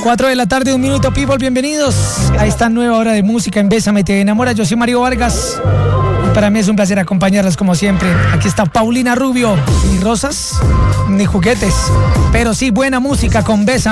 4 de la tarde, 1 minuto, people, bienvenidos a esta nueva hora de música en Bésame Te Enamora. Yo soy Mario Vargas y para mí es un placer acompañarlos como siempre. Aquí está Paulina Rubio, ni rosas ni juguetes, pero sí buena música con Bésame.